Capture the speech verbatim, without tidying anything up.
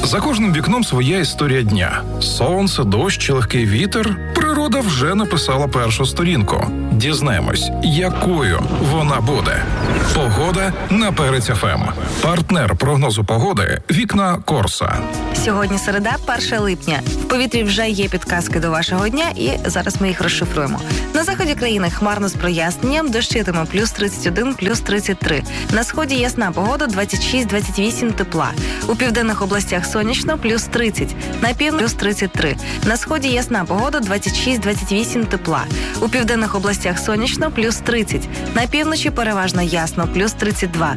За кожним вікном своя історія дня. Сонце, дощ чи легкий вітер. Природа вже написала першу сторінку. Дізнаємось, якою вона буде. Погода на Перець еф ем. Партнер прогнозу погоди «Вікна Корса». Сьогодні середа, перше липня. В повітрі вже є підказки до вашого дня, і зараз ми їх розшифруємо. На заході країни хмарно з проясненням, дощитиме плюс тридцять один, плюс тридцять три. На сході ясна погода, двадцять шість двадцять вісім тепла. У південних областях сонячно, плюс тридцять. На півдні плюс тридцять три. На сході ясна погода, двадцять шість двадцять вісім тепла. У південних областях сонячно, плюс тридцять. На півночі переважно ясно, плюс тридцять два.